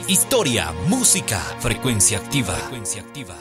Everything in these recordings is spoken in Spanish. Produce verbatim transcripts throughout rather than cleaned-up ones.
historia, música. Frecuencia Activa. Frecuencia Activa.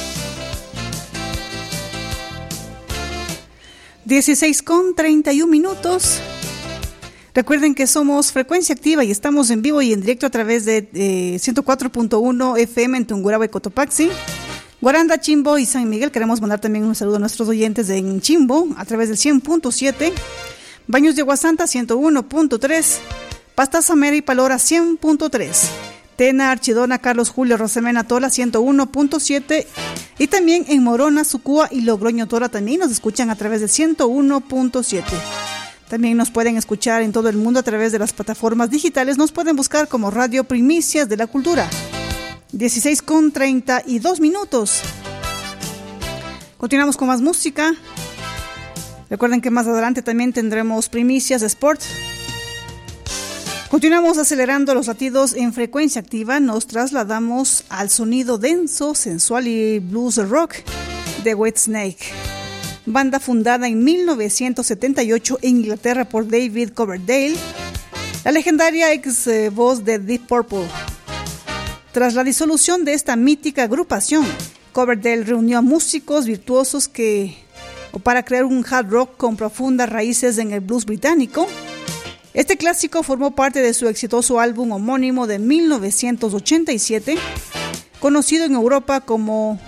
dieciséis con treinta y un minutos. Recuerden que somos Frecuencia Activa y estamos en vivo y en directo a través de eh, ciento cuatro punto uno F M en Tungurahua y Cotopaxi, Guaranda, Chimbo y San Miguel. Queremos mandar también un saludo a nuestros oyentes en Chimbo a través del cien punto siete, Baños de Aguasanta ciento uno punto tres, Pastaza y Palora cien punto tres, Tena, Archidona, Carlos Julio, Rosemena, Tola ciento uno punto siete y también en Morona, Sucúa y Logroño, Tora también nos escuchan a través del ciento uno punto siete. También nos pueden escuchar en todo el mundo a través de las plataformas digitales. Nos pueden buscar como Radio Primicias de la Cultura. dieciséis con treinta y dos minutos. Continuamos con más música. Recuerden que más adelante también tendremos Primicias de Sport. Continuamos acelerando los latidos en Frecuencia Activa. Nos trasladamos al sonido denso, sensual y blues rock de Whitesnake, banda fundada en mil novecientos setenta y ocho en Inglaterra por David Coverdale, la legendaria ex eh, voz de Deep Purple. Tras la disolución de esta mítica agrupación, Coverdale reunió a músicos virtuosos que, o para crear un hard rock con profundas raíces en el blues británico. Este clásico formó parte de su exitoso álbum homónimo de mil novecientos ochenta y siete, conocido en Europa como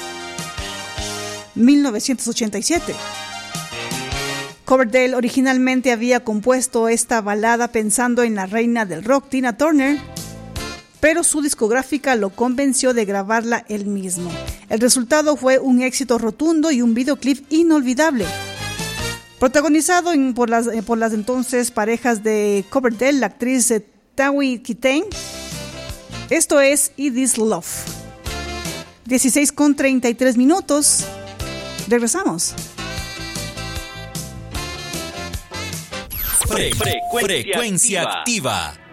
mil novecientos ochenta y siete. Coverdale originalmente había compuesto esta balada pensando en la reina del rock, Tina Turner, pero su discográfica lo convenció de grabarla él mismo. El resultado fue un éxito rotundo y un videoclip inolvidable, protagonizado en, por, las, por las entonces parejas de Coverdale, la actriz eh, Tawi Kitain. Esto es It Is Love. dieciséis con treinta y tres minutos. Regresamos. Fre- Frecuencia, Frecuencia Activa. Activa.